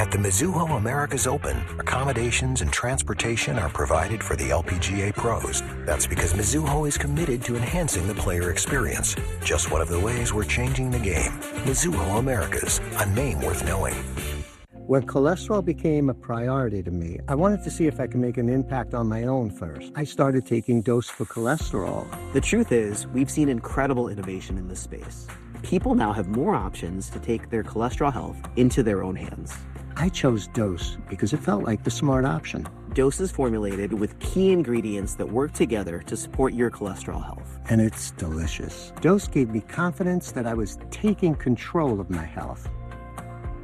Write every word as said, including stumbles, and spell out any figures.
At the Mizuho Americas Open, accommodations and transportation are provided for the L P G A pros. That's because Mizuho is committed to enhancing the player experience. Just one of the ways we're changing the game. Mizuho Americas, a name worth knowing. When cholesterol became a priority to me, I wanted to see if I could make an impact on my own first. I started taking Dose for Cholesterol. The truth is, we've seen incredible innovation in this space. People now have more options to take their cholesterol health into their own hands. I chose Dose because it felt like the smart option. Dose is formulated with key ingredients that work together to support your cholesterol health. And it's delicious. Dose gave me confidence that I was taking control of my health.